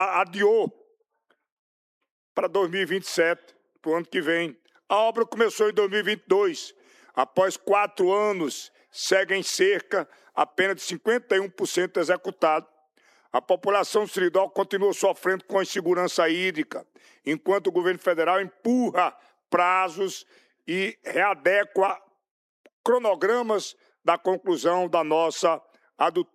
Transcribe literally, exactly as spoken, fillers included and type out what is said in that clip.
adiou para dois mil e vinte e sete, para o ano que vem. A obra começou em dois mil e vinte e dois. Após quatro anos, segue em cerca apenas de cinquenta e um por cento executado. A população do Seridó continua sofrendo com a insegurança hídrica, enquanto o governo federal empurra prazos e readequa cronogramas da conclusão da nossa adutora.